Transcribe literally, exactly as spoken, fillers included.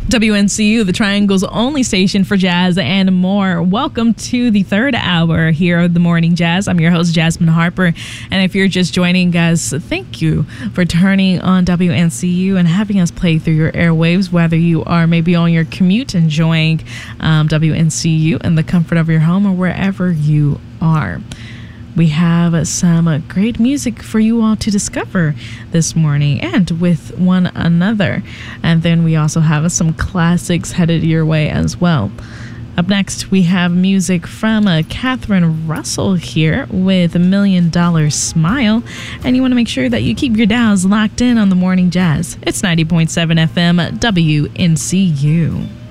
W N C U, the Triangle's only station for jazz and more. Welcome to the third hour here of the Morning Jazz. I'm your host, Jasmine Harper. And if you're just joining us, thank you for turning on W N C U and having us play through your airwaves, whether you are maybe on your commute enjoying um, W N C U in the comfort of your home or wherever you are. We have some great music for you all to discover this morning and with one another. And then we also have some classics headed your way as well. Up next, we have music from uh, Catherine Russell here with a Million Dollar Smile. And you want to make sure that you keep your dials locked in on the Morning Jazz. It's ninety point seven F M W N C U.